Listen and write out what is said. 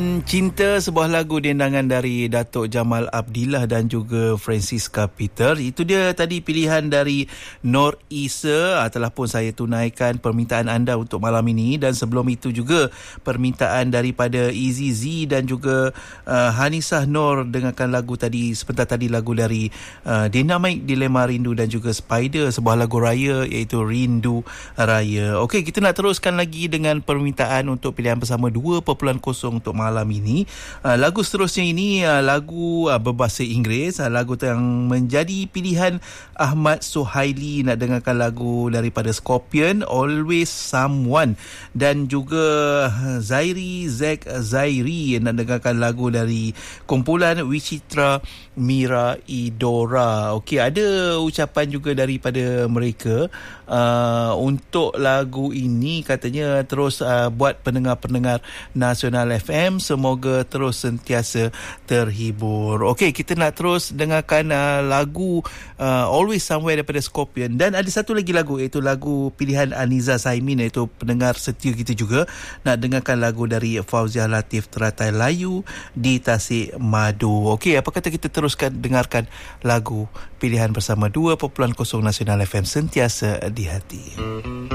Cinta, sebuah lagu dendangan dari Datuk Jamal Abdillah dan juga Francisca Peter. Itu dia tadi pilihan dari Nur Isa. Telah pun saya tunaikan permintaan anda untuk malam ini. Dan sebelum itu juga permintaan daripada Easy Z dan juga Hanisah Nur. Dengarkan lagu tadi, sebentar tadi lagu dari Dynamite, Dilema Rindu dan juga Spider, sebuah lagu raya iaitu Rindu Raya. Okey, kita nak teruskan lagi dengan permintaan untuk pilihan bersama 2.0 untuk malam ini. Lagu seterusnya ini lagu berbahasa Inggeris, lagu yang menjadi pilihan Ahmad Suhaili. Nak dengarkan lagu daripada Scorpion, Always Someone, dan juga Zairi nak dengarkan lagu dari kumpulan Wicitra Mira Idora. Okey, ada ucapan juga daripada mereka untuk lagu ini, katanya terus buat pendengar-pendengar Nasional FM semoga terus sentiasa terhibur. Okey, kita nak terus dengarkan lagu Always Somewhere daripada Scorpion, dan ada satu lagi lagu iaitu lagu pilihan Aniza Saimin, iaitu pendengar setia kita juga. Nak dengarkan lagu dari Fauziah Latif, Teratai Layu di Tasik Madu. Okey, apa kata kita teruskan dengarkan lagu pilihan bersama 2.0 Nasional FM, sentiasa di hati.